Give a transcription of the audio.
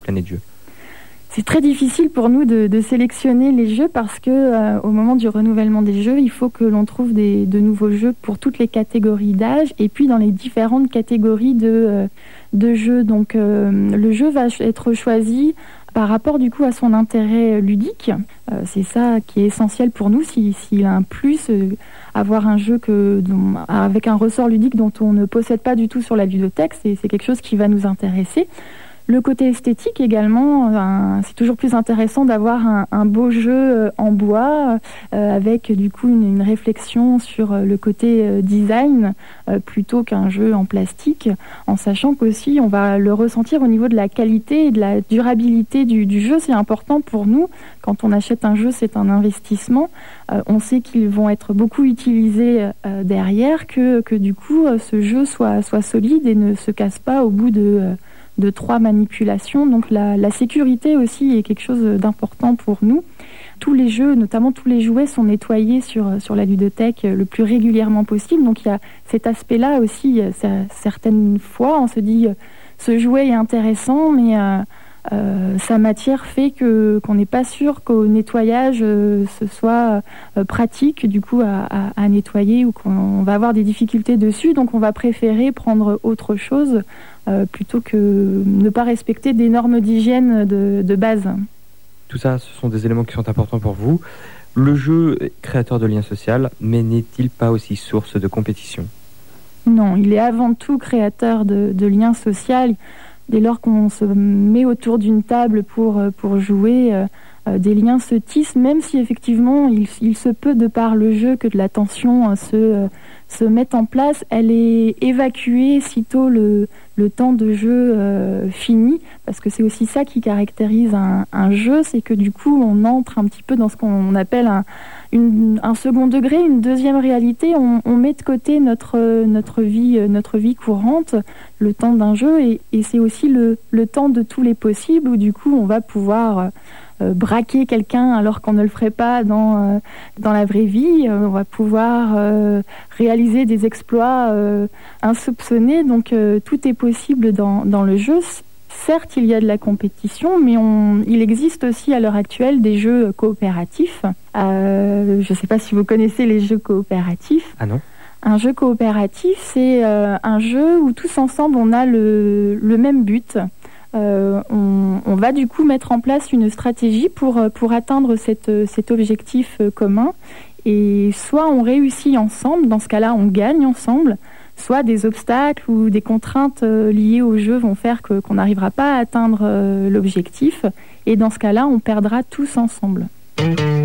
année de jeu? C'est très difficile pour nous de sélectionner les jeux parce que au moment du renouvellement des jeux, il faut que l'on trouve de nouveaux jeux pour toutes les catégories d'âge et puis dans les différentes catégories de jeux. Donc le jeu va être choisi par rapport du coup à son intérêt ludique. C'est ça qui est essentiel pour nous. S'il a un plus, avoir un jeu avec un ressort ludique dont on ne possède pas du tout sur la ludothèque, c'est quelque chose qui va nous intéresser. Le côté esthétique également, c'est toujours plus intéressant d'avoir un beau jeu en bois avec du coup une réflexion sur le côté design plutôt qu'un jeu en plastique, en sachant qu'aussi on va le ressentir au niveau de la qualité et de la durabilité du jeu. C'est important pour nous. Quand on achète un jeu, c'est un investissement. On sait qu'ils vont être beaucoup utilisés derrière, que du coup ce jeu soit solide et ne se casse pas au bout de 3 manipulations. Donc la sécurité aussi est quelque chose d'important pour nous. Tous les jeux, notamment tous les jouets, sont nettoyés sur la ludothèque le plus régulièrement possible. Donc il y a cet aspect-là aussi. Certaines fois, on se dit ce jouet est intéressant, mais sa matière fait qu'on n'est pas sûr qu'au nettoyage ce soit pratique du coup à nettoyer ou qu'on va avoir des difficultés dessus. Donc on va préférer prendre autre chose plutôt que ne pas respecter des normes d'hygiène de base. Tout ça, ce sont des éléments qui sont importants pour vous. Le jeu est créateur de lien social, mais n'est-il pas aussi source de compétition? Non, il est avant tout créateur de lien social. Dès lors qu'on se met autour d'une table pour jouer, des liens se tissent, même si effectivement il se peut, de par le jeu, que de la tension se mette en place. Elle est évacuée sitôt le temps de jeu fini, parce que c'est aussi ça qui caractérise un jeu, c'est que du coup on entre un petit peu dans ce qu'on appelle un second degré, une deuxième réalité. On met de côté notre vie courante, le temps d'un jeu, et c'est aussi le temps de tous les possibles, où du coup on va pouvoir braquer quelqu'un alors qu'on ne le ferait pas dans la vraie vie. On va pouvoir réaliser des exploits insoupçonnés. Donc tout est possible dans le jeu. Certes, il y a de la compétition, mais il existe aussi à l'heure actuelle des jeux coopératifs. Je ne sais pas si vous connaissez les jeux coopératifs. Ah non. Un jeu coopératif, c'est un jeu où tous ensemble on a le même but. On va du coup mettre en place une stratégie pour atteindre cet objectif commun. Et soit on réussit ensemble, dans ce cas-là on gagne ensemble, soit des obstacles ou des contraintes liées au jeu vont faire qu'on n'arrivera pas à atteindre l'objectif. Et dans ce cas-là, on perdra tous ensemble.